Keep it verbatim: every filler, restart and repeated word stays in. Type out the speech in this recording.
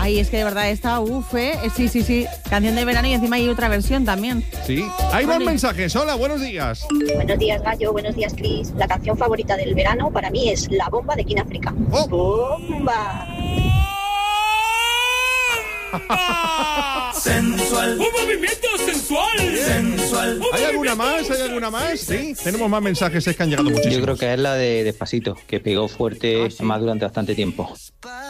Ay, es que de verdad esta, uff, ¿eh? Sí, sí, sí. Canción de verano y encima hay otra versión también. Sí. Hay más mensajes. Hola, buenos días. Buenos días, Gallo. Buenos días, Chris. La canción favorita del verano para mí es La Bomba de King África. Oh. ¡Bomba! Sensual. Un movimiento sensual. Sensual. ¿Hay alguna más? ¿Hay alguna más? Sí. Tenemos más mensajes, es que han llegado muchísimos. Yo creo que es la de Despacito, que pegó fuerte ah, sí. más durante bastante tiempo.